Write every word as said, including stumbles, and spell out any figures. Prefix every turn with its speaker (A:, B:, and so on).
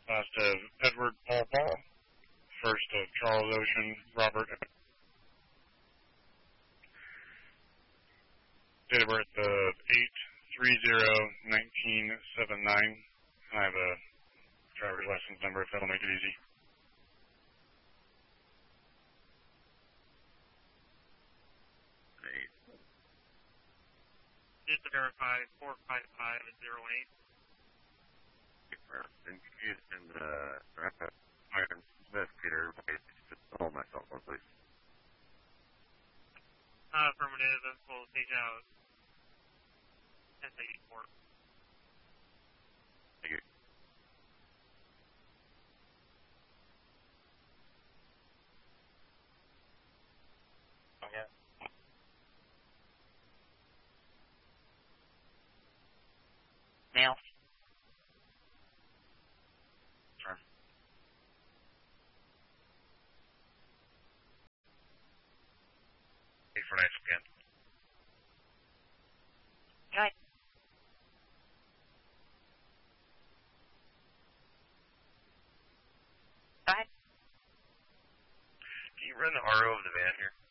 A: Last of Edward Paul Paul. First of Charles Ocean Robert. Date of birth of eight three zero nineteen seventy-nine. I have a driver's license number if that'll make it easy.
B: Great.
C: Just to verify, four five five zero one eight.
B: And and uh, Iron Smith, Peter, just hold my cell phone, please.
C: Uh, affirmative, and we'll take out S eighty-four.
B: Thank you.
A: Okay.
D: Mail.
A: Sure. Hey, for nice again.
D: Good. Go ahead.
B: Can you run the R O of the van here?